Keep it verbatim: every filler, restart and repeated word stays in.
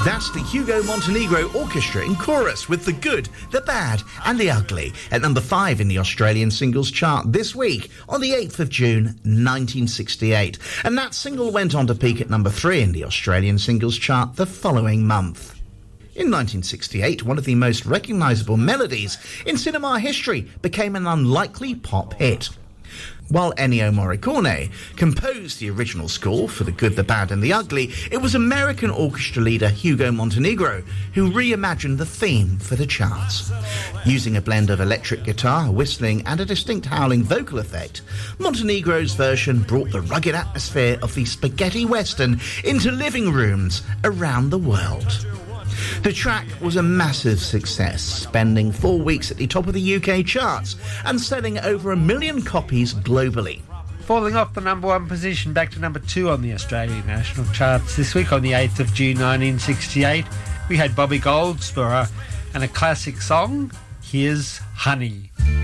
That's the Hugo Montenegro Orchestra in chorus with The Good, The Bad and The Ugly at number five in the Australian singles chart this week on the eighth of June nineteen sixty-eight. And that single went on to peak at number three in the Australian singles chart the following month. In nineteen sixty-eight, one of the most recognisable melodies in cinema history became an unlikely pop hit. While Ennio Morricone composed the original score for The Good, The Bad and The Ugly, it was American orchestra leader Hugo Montenegro who reimagined the theme for the charts. Using a blend of electric guitar, whistling and a distinct howling vocal effect, Montenegro's version brought the rugged atmosphere of the spaghetti western into living rooms around the world. The track was a massive success, spending four weeks at the top of the U K charts and selling over a million copies globally. Falling off the number one position back to number two on the Australian national charts this week on the eighth of June nineteen sixty-eight, we had Bobby Goldsboro and a classic song, Here's Honey.